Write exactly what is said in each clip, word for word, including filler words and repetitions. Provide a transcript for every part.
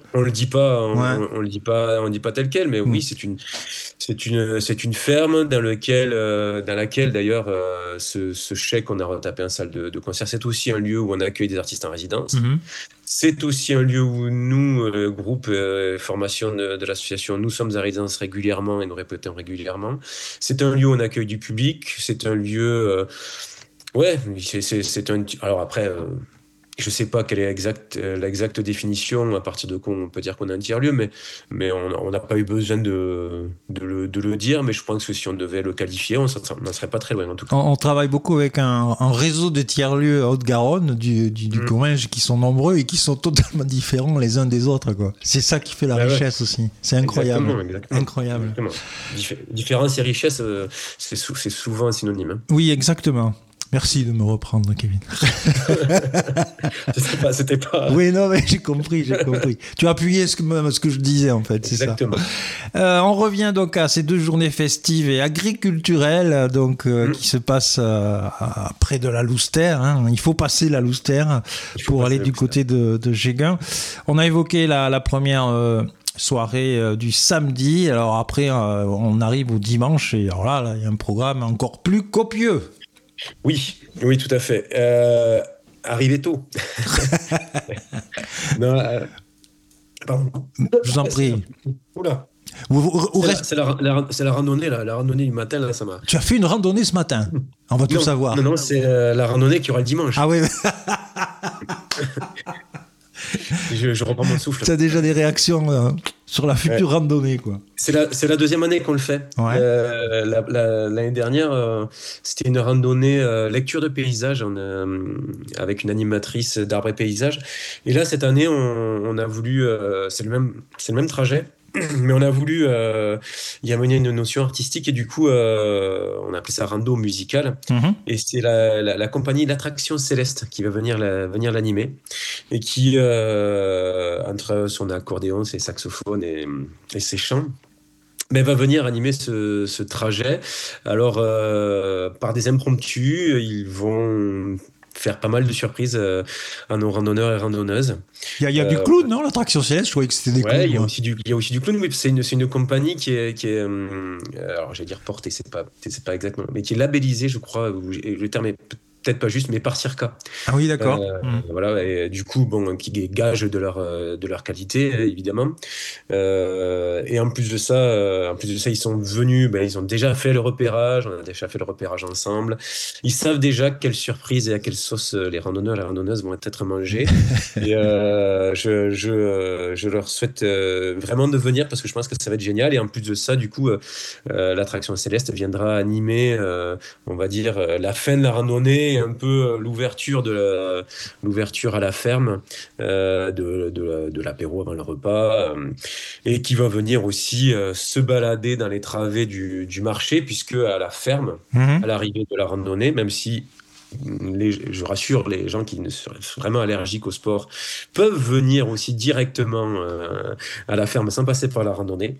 on le dit pas, on, Ouais. on, on le dit pas, on le dit pas tel quel, mais Mm. oui, c'est une, c'est une, c'est une ferme dans lequel, euh, dans laquelle d'ailleurs euh, ce, ce chèque qu'on a retapé en salle de, de concert, c'est aussi un lieu où on accueille des artistes en résidence. Mhm. C'est aussi un lieu où nous, le groupe euh, formation de, de l'association, nous sommes en résidence régulièrement et nous répétons régulièrement. C'est un lieu où on accueille du public. C'est un lieu, euh, ouais, c'est, c'est, c'est un. Alors après. Euh, je ne sais pas quelle est exact, euh, l'exacte définition, à partir de quoi on peut dire qu'on a un tiers-lieu, mais, mais on n'a pas eu besoin de, de, le, de le dire, mais je pense que si on devait le qualifier, on n'en serait pas très loin en tout cas. On, on travaille beaucoup avec un, un réseau de tiers-lieux Haute-Garonne, du, du, du Mmh. Comminges, qui sont nombreux et qui sont totalement différents les uns des autres, quoi. C'est ça qui fait la Ah ouais. richesse aussi. C'est incroyable. Exactement, exactement. Incroyable. Exactement. Dif- différence et richesse, euh, c'est, sou- c'est souvent un synonyme. Hein. Oui, exactement. Merci de me reprendre, Kevin. c'était pas, c'était pas... Oui, non, mais j'ai compris, j'ai compris. Tu as appuyé ce que, ce que je disais, en fait, c'est Exactement. ça. Euh, on revient donc à ces deux journées festives et agriculturelles, donc, euh, Mmh. qui se passent euh, à- près de la Loustère. Hein. Il faut passer la Loustère pour aller du côté de, de Géguin. On a évoqué la, la première... Euh, soirée euh, du samedi. Alors après, euh, on arrive au dimanche et alors là, là, il y a un programme encore plus copieux. Oui, oui, tout à fait. Euh, arrivez tôt. non, euh, pardon. Je vous en prie. Oula. Vous, vous, vous c'est, rest... la, c'est, la, la, c'est la randonnée, là, la randonnée du matin, là, ça m'a... Tu as fait une randonnée ce matin. On va tout non, savoir. Non, non, c'est euh, la randonnée qui aura le dimanche. Ah oui. je, je reprends mon souffle. Tu as déjà des réactions euh, sur la future ouais. randonnée, quoi. C'est la, c'est la deuxième année qu'on le fait. Ouais. Euh, la, la, l'année dernière, euh, c'était une randonnée euh, lecture de paysages on a, avec une animatrice d'arbres et paysages. Et là, cette année, on, on a voulu... Euh, c'est, le même, c'est le même trajet. Mais on a voulu euh, y amener une notion artistique et du coup, euh, on a appelé ça rando musical. Mm-hmm. Et c'est la, la, la compagnie L'Attraction Céleste qui va venir, la, venir l'animer et qui, euh, entre son accordéon, ses saxophones et, et ses chants, mais va venir animer ce, ce trajet. Alors, euh, par des impromptus, ils vont faire pas mal de surprises euh, à nos randonneurs et randonneuses. Il y a, il y a euh, du clown, non, l'Attraction Céleste? Je croyais que c'était des ouais, clowns. Il y a aussi du, il y a aussi du clown, oui. C'est une, c'est une compagnie qui est, qui est euh, alors j'allais dire portée, c'est pas, c'est pas exactement, mais qui est labellisée, je crois, le terme est peut-être pas juste, mais par Circa. Ah oui, d'accord. Euh, mmh. Voilà, et du coup, bon, qui gage de leur, de leur qualité, évidemment. Euh, et en plus de ça, euh, en plus de ça, ils sont venus, ben, ils ont déjà fait le repérage, on a déjà fait le repérage ensemble. Ils savent déjà quelle surprise et à quelle sauce les randonneurs et les randonneuses vont être mangés. et euh, je, je, je leur souhaite euh, vraiment de venir parce que je pense que ça va être génial. Et en plus de ça, du coup, euh, l'Attraction Céleste viendra animer, euh, on va dire, la fin de la randonnée, un peu l'ouverture de la, l'ouverture à la ferme, euh, de, de, de l'apéro avant le repas, euh, et qui va venir aussi euh, se balader dans les travées du, du marché, puisque à la ferme, mmh. à l'arrivée de la randonnée, même si les, je rassure, les gens qui ne seraient vraiment allergiques au sport peuvent venir aussi directement euh, à la ferme sans passer par la randonnée.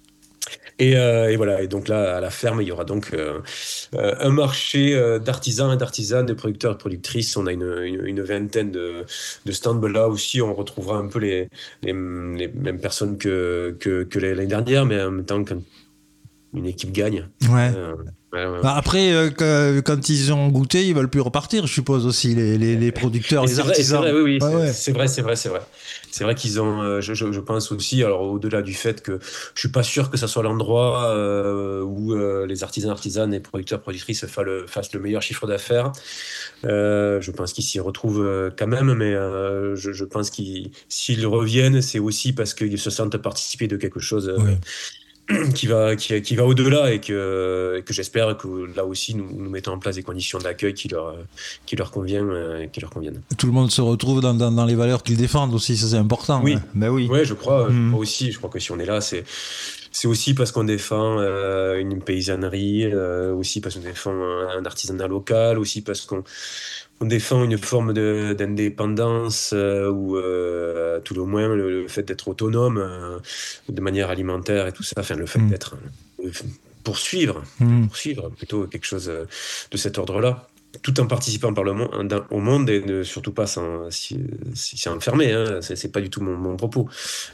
Et, euh, et voilà, et donc là, à la ferme, il y aura donc euh, euh, un marché euh, d'artisans et d'artisanes, de producteurs et de productrices. On a une, une, une vingtaine de, de stands. Là aussi, on retrouvera un peu les, les, les mêmes personnes que, que, que l'année dernière, mais en même temps, quand une équipe gagne. Ouais. Euh, ouais, ouais. Bah après, euh, que, quand ils ont goûté, ils veulent plus repartir, je suppose aussi, les, les, les producteurs, et les c'est artisans. Vrai, c'est vrai, oui, oui, ouais, c'est, ouais. c'est vrai, c'est vrai, c'est vrai. C'est vrai qu'ils ont, euh, je, je, je pense aussi, alors au-delà du fait que je suis pas sûr que ça soit l'endroit euh, où euh, les artisans, artisanes et producteurs, productrices fassent le, fassent le meilleur chiffre d'affaires. Euh, je pense qu'ils s'y retrouvent euh, quand même, mais euh, je, je pense qu'ils, s'ils reviennent, c'est aussi parce qu'ils se sentent participer de quelque chose. Euh, oui. Qui va, qui, qui va au-delà et que, que j'espère que là aussi nous, nous mettons en place des conditions d'accueil qui leur, qui leur, convient, euh, qui leur conviennent. Tout le monde se retrouve dans, dans, dans les valeurs qu'ils défendent aussi, ça c'est important. Oui, hein. Ben oui. Ouais, je crois, mmh. je crois aussi. Je crois que si on est là, c'est, c'est aussi parce qu'on défend euh, une paysannerie, euh, aussi parce qu'on défend un, un artisanat local, aussi parce qu'on on défend une forme de, d'indépendance euh, ou euh, tout le moins le, le fait d'être autonome euh, de manière alimentaire et tout ça, enfin le fait mmh. d'être euh, poursuivre, mmh. poursuivre plutôt quelque chose de cet ordre-là, tout en participant par le monde, au monde et ne surtout pas s'en, s'y, s'y enfermer, hein, c'est, c'est pas du tout mon, mon propos.